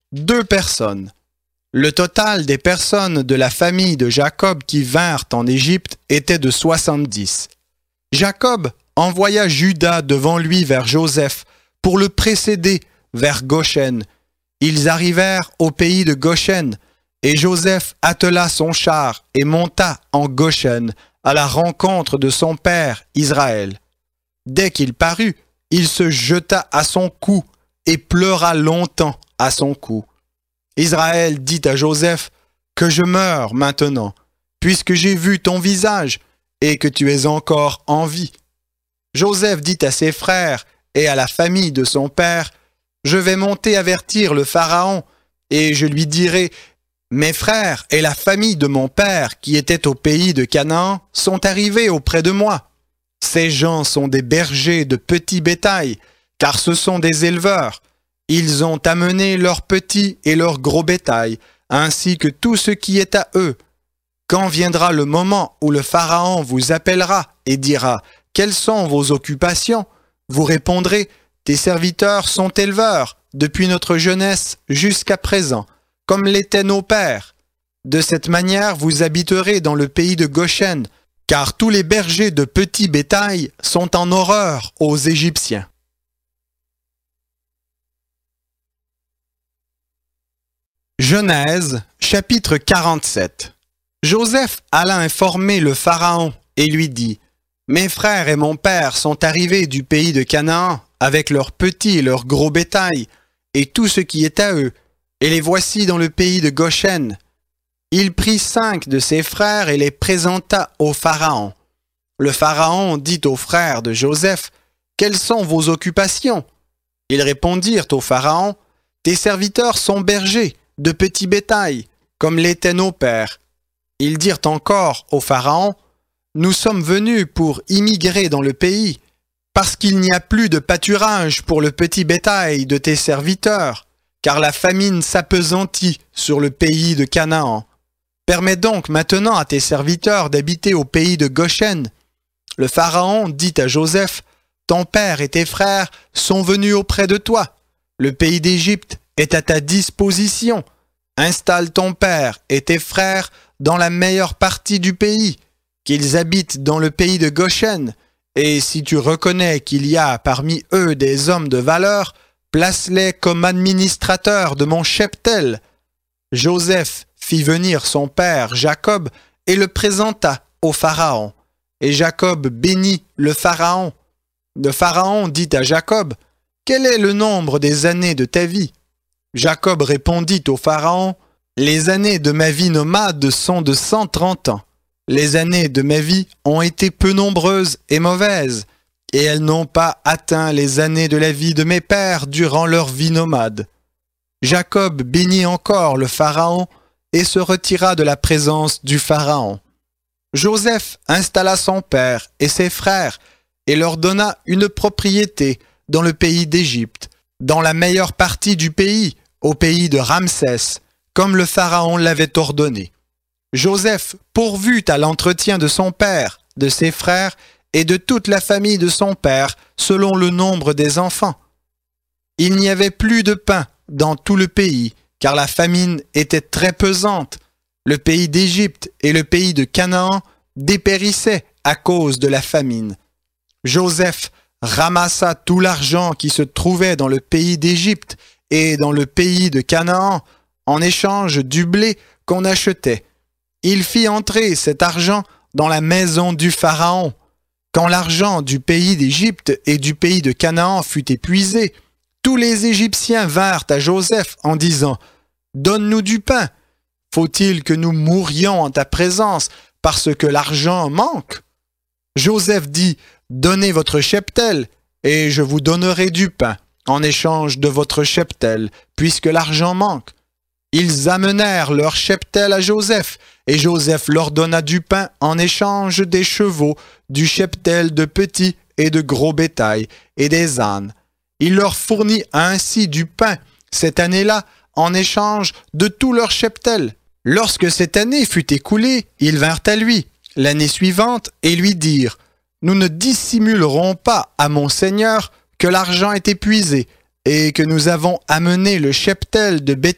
2 personnes. Le total des personnes de la famille de Jacob qui vinrent en Égypte était de 70. Jacob envoya Juda devant lui vers Joseph pour le précéder vers Goshen. Ils arrivèrent au pays de Goshen, et Joseph attela son char et monta en Goshen à la rencontre de son père Israël. Dès qu'il parut, il se jeta à son cou et pleura longtemps à son cou. Israël dit à Joseph, « Que je meure maintenant, puisque j'ai vu ton visage et que tu es encore en vie. » Joseph dit à ses frères et à la famille de son père, « Je vais monter avertir le Pharaon, et je lui dirai, « Mes frères et la famille de mon père qui étaient au pays de Canaan sont arrivés auprès de moi. Ces gens sont des bergers de petit bétail, car ce sont des éleveurs. Ils ont amené leur petit et leur gros bétail, ainsi que tout ce qui est à eux. Quand viendra le moment où le Pharaon vous appellera et dira « Quelles sont vos occupations ?» vous répondrez « Tes serviteurs sont éleveurs, depuis notre jeunesse jusqu'à présent, comme l'étaient nos pères. De cette manière, vous habiterez dans le pays de Goshen, car tous les bergers de petit bétail sont en horreur aux Égyptiens. » Genèse, chapitre 47. Joseph alla informer le Pharaon et lui dit, « Mes frères et mon père sont arrivés du pays de Canaan avec leurs petits et leurs gros bétail et tout ce qui est à eux, et les voici dans le pays de Goshen. » Il prit 5 de ses frères et les présenta au Pharaon. Le Pharaon dit aux frères de Joseph, « Quelles sont vos occupations ?» Ils répondirent au Pharaon, « Tes serviteurs sont bergers de petit bétail, comme l'étaient nos pères. » Ils dirent encore au Pharaon, « Nous sommes venus pour immigrer dans le pays, parce qu'il n'y a plus de pâturage pour le petit bétail de tes serviteurs, car la famine s'appesantit sur le pays de Canaan. Permets donc maintenant à tes serviteurs d'habiter au pays de Goshen. » Le Pharaon dit à Joseph, « Ton père et tes frères sont venus auprès de toi. Le pays d'Égypte est à ta disposition. Installe ton père et tes frères dans la meilleure partie du pays, qu'ils habitent dans le pays de Goshen, et si tu reconnais qu'il y a parmi eux des hommes de valeur, place-les comme administrateurs de mon cheptel. » Joseph fit venir son père Jacob et le présenta au Pharaon. Et Jacob bénit le Pharaon. Le Pharaon dit à Jacob, « Quel est le nombre des années de ta vie ?» Jacob répondit au Pharaon, « Les années de ma vie nomade sont de 130 ans. Les années de ma vie ont été peu nombreuses et mauvaises, et elles n'ont pas atteint les années de la vie de mes pères durant leur vie nomade. » Jacob bénit encore le Pharaon et se retira de la présence du Pharaon. Joseph installa son père et ses frères et leur donna une propriété dans le pays d'Égypte, dans la meilleure partie du pays, au pays de Ramsès, comme le Pharaon l'avait ordonné. Joseph pourvut à l'entretien de son père, de ses frères et de toute la famille de son père, selon le nombre des enfants. Il n'y avait plus de pain dans tout le pays, car la famine était très pesante. Le pays d'Égypte et le pays de Canaan dépérissaient à cause de la famine. Joseph ramassa tout l'argent qui se trouvait dans le pays d'Égypte et dans le pays de Canaan en échange du blé qu'on achetait. Il fit entrer cet argent dans la maison du Pharaon. Quand l'argent du pays d'Égypte et du pays de Canaan fut épuisé, tous les Égyptiens vinrent à Joseph en disant « Donne-nous du pain. Faut-il que nous mourions en ta présence parce que l'argent manque ?» Joseph dit « Donnez votre cheptel, et je vous donnerai du pain en échange de votre cheptel, puisque l'argent manque. » Ils amenèrent leur cheptel à Joseph, et Joseph leur donna du pain en échange des chevaux, du cheptel de petit et de gros bétail, et des ânes. Il leur fournit ainsi du pain cette année-là en échange de tout leur cheptel. Lorsque cette année fut écoulée, ils vinrent à lui l'année suivante et lui dirent « Nous ne dissimulerons pas à mon Seigneur que l'argent est épuisé et que nous avons amené le cheptel de bétail